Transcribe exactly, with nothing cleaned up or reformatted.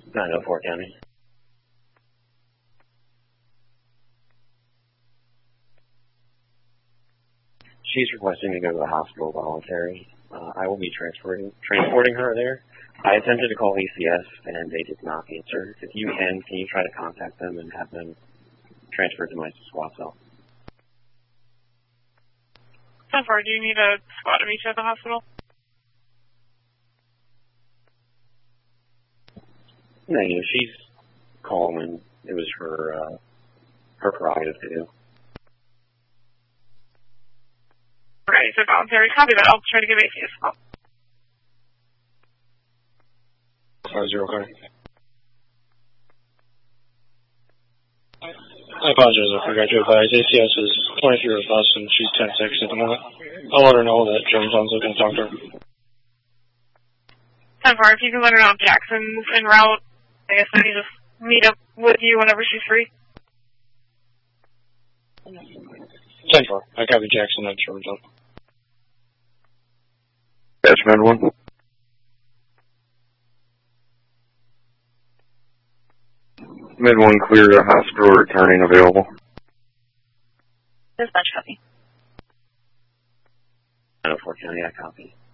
nine oh four County. She's requesting to go to the hospital voluntary. Uh, I will be transferring, transporting her there. I attempted to call A C S and they did not answer. If you can, can you try to contact them and have them transferred to my squad cell? So far, do you need a squad to meet you at the hospital? No, you know, she's calm and it was her, uh, her prerogative to do. Okay, so voluntary. Copy that. I'll try to give A C S a call. five zero, okay. I apologize, I forgot to advise. A C S is twenty-three with us, and she's ten six at the moment. I'll let her know that Jones Jones is going to talk to her. ten four, if you can let her know Jackson's en route, I guess we can just meet up with you whenever she's free. ten four, I copy Jackson at Jones Jones. That's Med one. Med one, clear to hospital, returning available. Dispatch copy. nine oh four County, I copy.